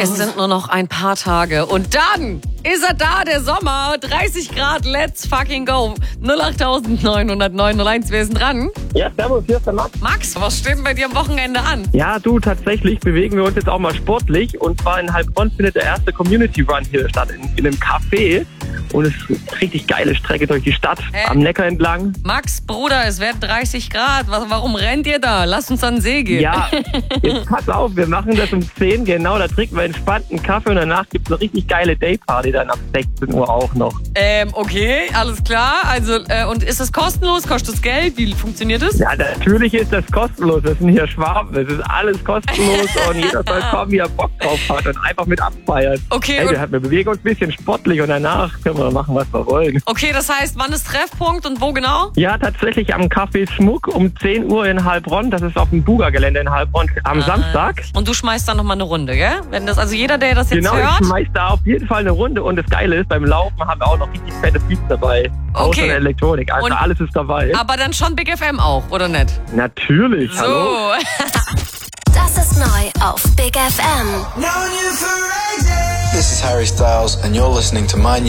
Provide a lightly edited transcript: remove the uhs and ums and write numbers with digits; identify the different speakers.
Speaker 1: Es sind nur noch ein paar Tage und dann ist er da, der Sommer. 30 Grad, let's fucking go. 0890901, wer ist denn dran?
Speaker 2: Ja, servus, hier ist der Max.
Speaker 1: Max, was steht denn bei dir am Wochenende an?
Speaker 2: Ja, du, tatsächlich bewegen wir uns jetzt auch mal sportlich. Und zwar in Heilbronn findet der erste Community Run hier statt, in einem Café. Und es ist eine richtig geile Strecke durch die Stadt, am Neckar entlang.
Speaker 1: Max, Bruder, es werden 30 Grad. Warum rennt ihr da? Lasst uns an den See gehen.
Speaker 2: Ja, jetzt pass auf, wir machen das um 10, genau, da trinken wir entspannt einen Kaffee und danach gibt es eine richtig geile Dayparty dann ab 16 Uhr auch noch.
Speaker 1: Okay, alles klar. Also, und ist das kostenlos? Kostet das Geld? Wie funktioniert das?
Speaker 2: Ja, natürlich ist das kostenlos, das sind hier Schwaben, das ist alles kostenlos und jeder soll kommen, wie er Bock drauf hat und einfach mit abfeiern.
Speaker 1: Okay.
Speaker 2: Hey, wir bewegen uns ein bisschen sportlich und danach können wir machen, was wir wollen.
Speaker 1: Okay, das heißt, wann ist Treffpunkt und wo genau?
Speaker 2: Ja, tatsächlich am Café Schmuck um 10 Uhr in Heilbronn. Das ist auf dem Buga-Gelände in Heilbronn am Samstag.
Speaker 1: Und du schmeißt dann nochmal eine Runde, gell? Wenn das, also jeder, der das jetzt
Speaker 2: genau,
Speaker 1: hört.
Speaker 2: ich schmeiß da auf jeden Fall eine Runde. Und das Geile ist, beim Laufen haben wir auch noch richtig fette Beats dabei. Auch
Speaker 1: Okay.
Speaker 2: schon Elektronik. Also alles ist dabei.
Speaker 1: Aber dann schon Big FM auch, oder nicht?
Speaker 2: Natürlich,
Speaker 1: So.
Speaker 2: hallo.
Speaker 3: Das ist neu auf Big FM.
Speaker 4: This is Harry Styles and you're listening to my